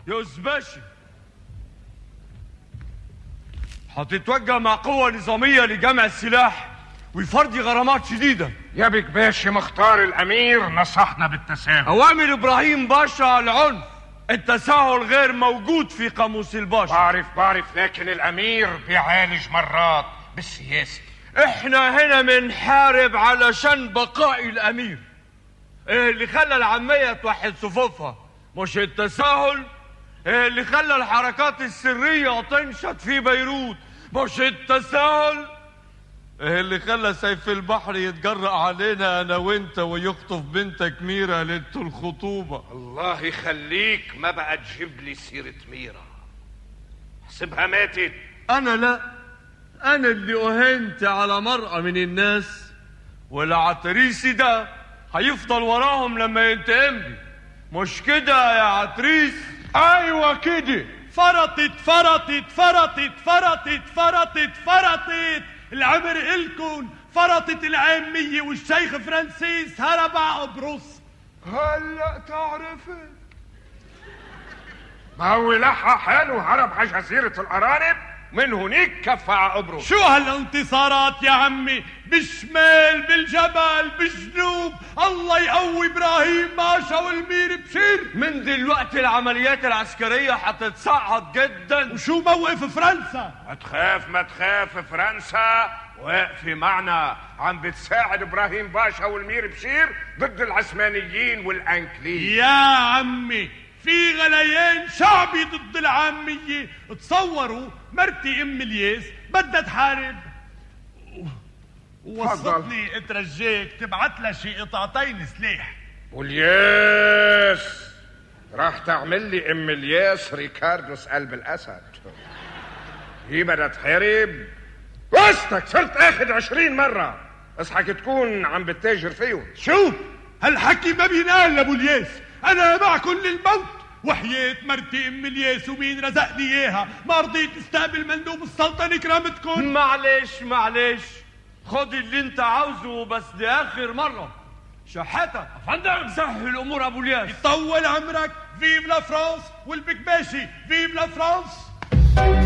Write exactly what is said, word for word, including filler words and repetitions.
يا أزباشي، هتتوجه مع قوة نظامية لجمع السلاح ويفرض غرامات شديدة. يا بك باشا مختار الأمير نصحنا بالتساهل. أوامر إبراهيم باشا العنف، التساهل غير موجود في قاموس الباشا. بعرف بعرف لكن الأمير بيعالج مرات بالسياسة. احنا هنا منحارب علشان بقاء الأمير. ايه اللي خلى العامية توحد صفوفها؟ مش التساهل. ايه اللي خلى الحركات السرية تنشط في بيروت؟ مش التساهل. ايه اللي خلى سيف البحر يتجرأ علينا انا وانت ويخطف بنتك ميرا ليلة الخطوبة؟ الله يخليك ما بقى تجيب لي سيرة ميرا، حسبها ماتت. انا لا، انا اللي اهنت على مرأة من الناس، والعتريسي ده هيفضل وراهم لما ينتقم لي. مش كده يا عتريس؟ ايوه كده. فرطت فرطت فرطت فرطت فرطت فرطت العمر إلكن. فرطت العامية والشيخ فرانسيس هرب على قبرص. هلا تعرفت ما هو لحق حاله هرب على جزيرة الأرانب، من هناك كف على قبرص. شو هالانتصارات يا عمي؟ بالشمال بالجبل بالجنوب. الله يقوي ابراهيم باشا والمير بشير. من دلوقتي العمليات العسكرية هتتصعد جدا. وشو موقف فرنسا؟ ما تخاف ما تخاف، فرنسا واقفة معنا عم بتساعد ابراهيم باشا والمير بشير ضد العثمانيين والانكليز. يا عمي في غليان شعبي ضد العامية. تصوروا مرتي ام الياس بدها تحارب، ووصتني اترجاك تبعت لها شي قطعتين سلاح. والياس راح تعمل لي ام الياس ريكاردوس قلب الاسد. هي بدها تحارب وسطك. صرت اخد عشرين مرة اصحك تكون عم بتتاجر فيهم. شو هالحكي ما بينقال لابو الياس. انا معكم للموت وحياة مرتي ام الياس ومين رزقني اياها ما رضيت استقبل مندوب السلطنة كرامتكم. معلش معلش، خد اللي انت عاوزه بس دي اخر مرة. شحاتة افندم، سهل الامور ابو الياس. يطول عمرك. فيف لا فرانس والبكباشي. فيف لا فرانس.